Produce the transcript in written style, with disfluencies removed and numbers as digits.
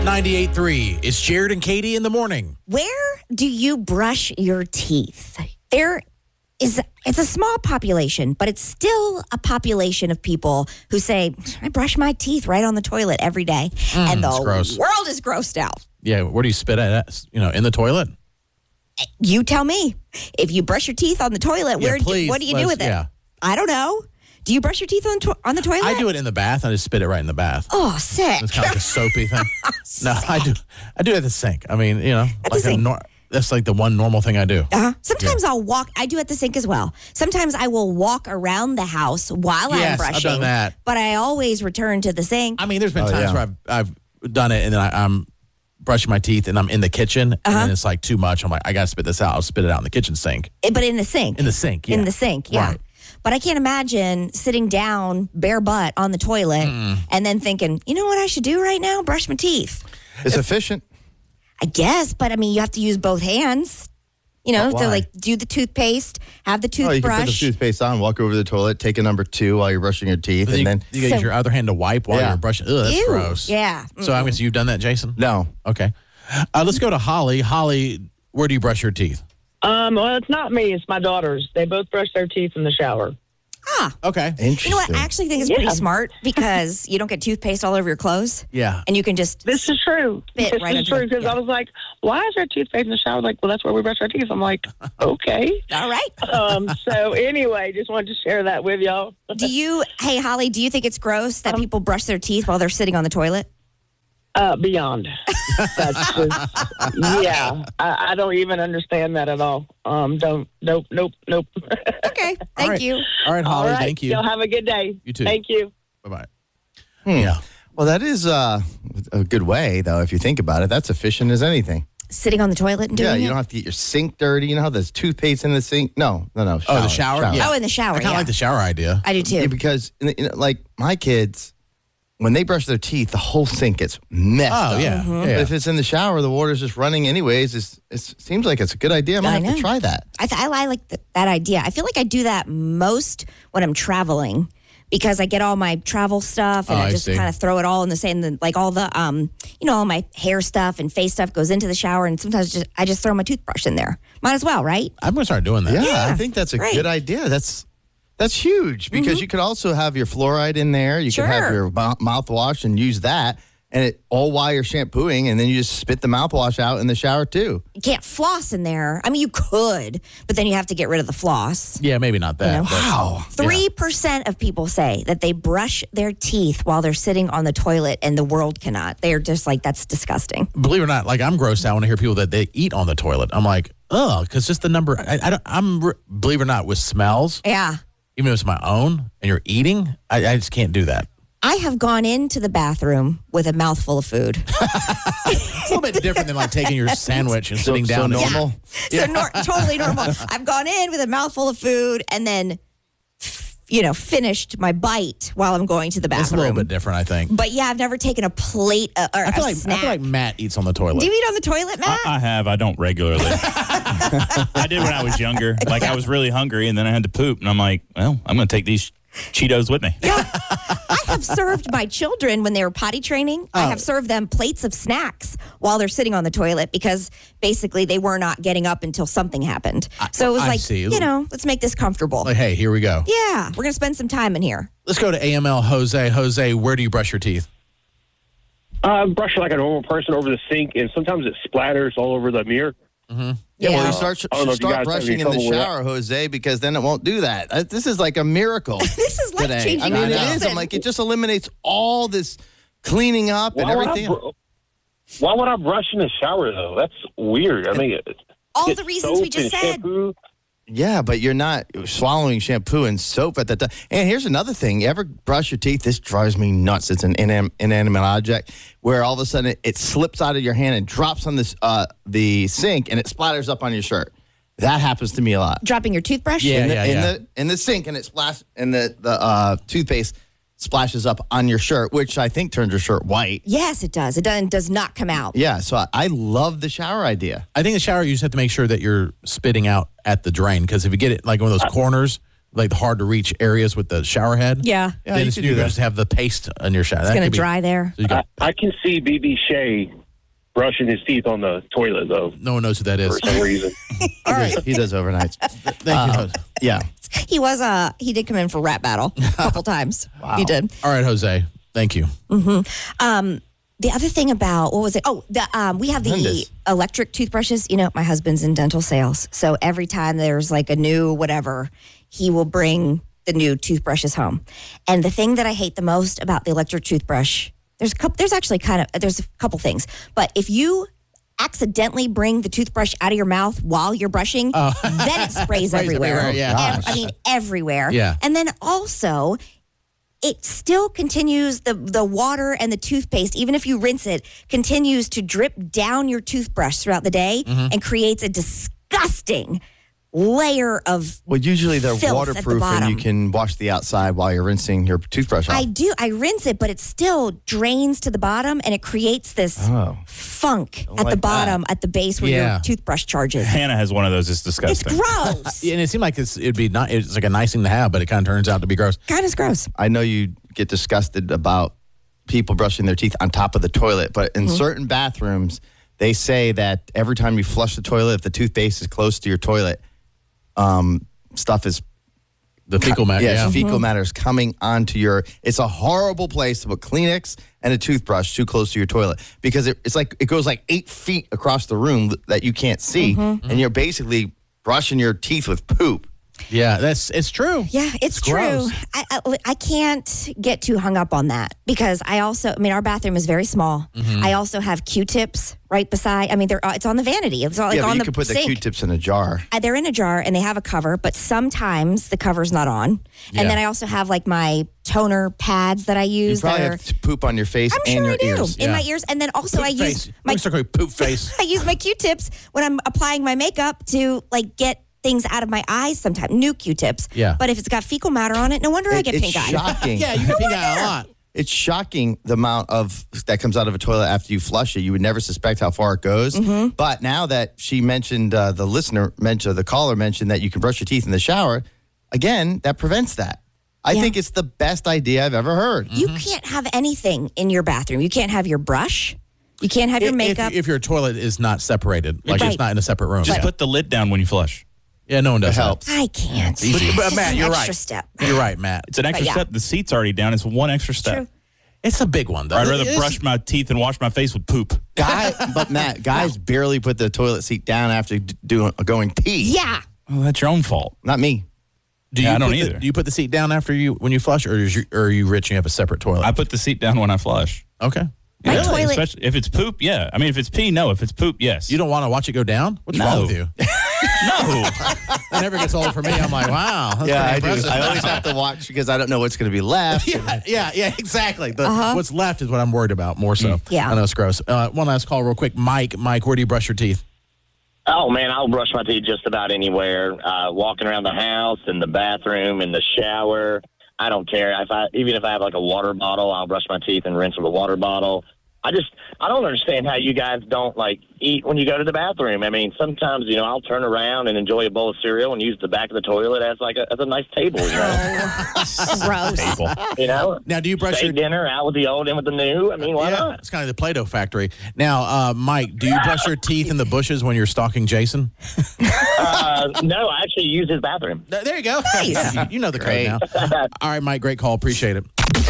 98.3. It's Jared and Katie in the morning. Where do you brush your teeth? It's a small population, but it's still a population of people who say, I brush my teeth right on the toilet every day. And the gross. world is grossed out. Yeah, where do you spit at? In the toilet? You tell me. If you brush your teeth on the toilet, what do you do with it? Yeah. I don't know. Do you brush your teeth on the toilet? I do it in the bath. I just spit it right in the bath. Oh, sick. It's kind of like a soapy thing. No, I do it at the sink. I mean, At the sink. That's like the one normal thing I do. Sometimes I'll walk. I do at the sink as well. Sometimes I will walk around the house while I'm brushing. I've done that. But I always return to the sink. I mean, there's been times where I've done it and then I'm brushing my teeth and I'm in the kitchen and then it's like too much. I'm like, I got to spit this out. I'll spit it out in the kitchen sink. But in the sink. In the sink, yeah. In the sink, yeah. Right. But I can't imagine sitting down bare butt on the toilet and then thinking, you know what I should do right now? Brush my teeth. It's efficient. I guess, but I mean, you have to use both hands. To do the toothpaste, have the toothbrush. You can put the toothpaste on, walk over to the toilet, take a number 2 while you're brushing your teeth, and then you use your other hand to wipe while you're brushing. Ugh, that's gross. Yeah. So I guess you've done that, Jason? No. Okay. Let's go to Holly. Holly, where do you brush your teeth? Well, it's not me. It's my daughters. They both brush their teeth in the shower. Okay. Interesting. You know what? I actually think it's pretty smart because you don't get toothpaste all over your clothes. Yeah. And you can just This is true. spit This right is into true the- because I was like, why is there toothpaste in the shower? Like, well, that's where we brush our teeth. I'm like, okay. All right. So anyway, just wanted to share that with y'all. Hey, Holly, do you think it's gross that people brush their teeth while they're sitting on the toilet? Beyond. That's just, yeah. I don't even understand that at all. Nope. Okay. Thank you. All right, Holly, All right. thank you. Y'all have a good day. You too. Thank you. Bye-bye. Yeah. Well, that is a good way, though, if you think about it. That's efficient as anything. Sitting on the toilet and doing Yeah, it? you don't have to get your sink dirty. You know how there's toothpaste in the sink? No. Oh, the shower? Yeah. Oh, in the shower, I kind of yeah. like the shower idea. I do too. Yeah, because, like, my kids, when they brush their teeth, the whole sink gets messed up. Yeah. Mm-hmm. But if it's in the shower, the water's just running anyways. It seems like it's a good idea. I might have to try that. I like that idea. I feel like I do that most when I'm traveling because I get all my travel stuff and I just kind of throw it all in the same, like all the, all my hair stuff and face stuff goes into the shower and sometimes I just throw my toothbrush in there. Might as well, right? I'm going to start doing that. Yeah, I think that's a good idea. That's huge because you could also have your fluoride in there. You could have your mouthwash and use that. And all while you're shampooing, and then you just spit the mouthwash out in the shower, too. You can't floss in there. I mean, you could, but then you have to get rid of the floss. Yeah, maybe not that. Wow. 3% of people say that they brush their teeth while they're sitting on the toilet, and the world cannot. They're just like, that's disgusting. Believe it or not, like I'm grossed out when I hear people that they eat on the toilet. I'm like, because just the number, believe it or not, with smells, Yeah. even if it's my own and you're eating, I just can't do that. I have gone into the bathroom with a mouthful of food. It's a little bit different than like taking your sandwich and sitting down. So normal. Totally normal. I've gone in with a mouthful of food and then, finished my bite while I'm going to the bathroom. It's a little bit different, I think. But yeah, I've never taken a plate or I feel snack. like Matt eats on the toilet. Do you eat on the toilet, Matt? I have. I don't regularly. I did when I was younger. Like I was really hungry and then I had to poop. And I'm like, well, I'm going to take these Cheetos with me. Yeah. I have served my children when they were potty training. I have served them plates of snacks while they're sitting on the toilet because basically they were not getting up until something happened. So it was let's make this comfortable. Like, hey, here we go. Yeah, we're going to spend some time in here. Let's go to AML Jose. Jose, where do you brush your teeth? I brush like a normal person over the sink, and sometimes it splatters all over the mirror. Mm-hmm. Yeah, well, you start I don't know if you guys have brushing any in the trouble with that. shower, Jose, because then it won't do that. This is like a miracle. This is today. life-changing. I mean, it medicine. is. I'm like, it just eliminates all this cleaning up and everything. Why would I brush in the shower, though? That's weird. I mean, all the reasons we just said. Shampoo. Yeah, but you're not swallowing shampoo and soap at that time. And here's another thing. You ever brush your teeth? This drives me nuts. It's an inanimate object where all of a sudden it slips out of your hand and drops on the sink and it splatters up on your shirt. That happens to me a lot. Dropping your toothbrush? In the sink and it splashes, and the toothpaste splashes up on your shirt, which I think turns your shirt white. Yes, it does. It does not come out. Yeah, so I love the shower idea. I think the shower, you just have to make sure that you're spitting out at the drain, because if you get it like one of those corners like the hard to reach areas with the shower head. Yeah. Yeah, Then you it's can you do that. just have the paste on your shower. It's going to dry there. So you got, I can see B.B. Shea brushing his teeth on the toilet, though, no one knows who that is. for some reason. All right. He does overnights. Thank you, Jose. Yeah. He did come in for rap battle a couple times. Wow. He did. All right, Jose. Thank you. The other thing about, what was it? Oh, we have the Tremendous. electric toothbrushes. You know, my husband's in dental sales. So every time there's like a new whatever, he will bring the new toothbrushes home. And the thing that I hate the most about the electric toothbrush, there's a couple things. But if you accidentally bring the toothbrush out of your mouth while you're brushing, then it sprays everywhere. Yeah. Everywhere. Yeah. And then also, it still continues, the water and the toothpaste, even if you rinse it, continues to drip down your toothbrush throughout the day and creates a disgusting layer of Well, usually they're filth at the waterproof and bottom. you can wash the outside while you're rinsing your toothbrush off. I do. I rinse it, but it still drains to the bottom and it creates this funk at the like bottom, at the base where Yeah. your toothbrush charges. Hannah has one of those. It's It's disgusting. gross. And it seemed like it's like a nice thing to have, but it kind of turns out to be gross. Kind of gross. I know you get disgusted about people brushing their teeth on top of the toilet, but in certain bathrooms, they say that every time you flush the toilet, if the toothpaste is close to your toilet, stuff is The fecal matter. yes, Yeah. fecal matter is coming onto your. It's a horrible place to put Kleenex and a toothbrush too close to your toilet because it's like it goes like 8 feet across the room that you can't see, and you're basically brushing your teeth with poop. Yeah, it's true. Yeah, it's true. gross. I can't get too hung up on that because our bathroom is very small. I also have Q-tips right beside. I mean, it's on the vanity. It's all like Yeah, but on you the can put the sink. Q-tips in a jar. They're in a jar and they have a cover, but sometimes the cover's not on. Yeah. And then I also have like my toner pads that I You use that probably are. have to poop on your face I'm and sure your I do ears. in Yeah. my ears, and then also Poop I face. use my Let me start going poop face. I use my Q-tips when I'm applying my makeup to like get things out of my eyes sometimes, new Q-tips. Yeah. But if it's got fecal matter on it, no wonder I get It's pink eye. shocking. Yeah, you can pink eye a lot. It's shocking the amount of that comes out of a toilet after you flush it. You would never suspect how far it goes. But now that she mentioned, the caller mentioned that you can brush your teeth in the shower, again, that prevents that. I Yeah. think it's the best idea I've ever heard. You can't have anything in your bathroom. You can't have your brush. You can't have your makeup. If your toilet is not separated, like Right. it's not in a separate room. Just Yeah. put the lid down when you flush. Yeah, no one does It that. helps. I can't. But Matt, It's you're an right. extra step. You're right, Matt. It's an extra yeah. step. The seat's already down. It's one extra step. True. It's a big one, though. Or I'd rather It's- brush my teeth and wash my face with poop. Matt, guys barely put the toilet seat down after going pee. Yeah. Well, that's your own fault. Not me. Do Yeah, you I don't put either. Do you put the seat down after when you flush, or are you rich and you have a separate toilet? I put the seat down when I flush. Okay. My toilet- Especially if it's poop, yeah. I mean, if it's pee, no. If it's poop, yes. You don't want to watch it go down? What's No. wrong with you? No. That never gets old for me. I'm like, wow. That's Yeah, I pretty do. impressive. I always have to watch because I don't know what's going to be left. Yeah, exactly. What's left is what I'm worried about more so. Yeah. I know it's gross. One last call real quick. Mike, where do you brush your teeth? Oh, man, I'll brush my teeth just about anywhere. Walking around the house, in the bathroom, in the shower. I don't care. Even if I have like a water bottle, I'll brush my teeth and rinse with a water bottle. I don't understand how you guys don't like eat when you go to the bathroom. I mean, sometimes, I'll turn around and enjoy a bowl of cereal and use the back of the toilet as a nice table, Gross. Table. Now, do you brush Steak your dinner, out with the old, in with the new. I mean, why not? It's kind of the Play-Doh factory. Now, Mike, do you brush your teeth in the bushes when you're stalking Jason? No, I actually use his bathroom. There you go. Nice. You know the code now. All right, Mike, great call. Appreciate it.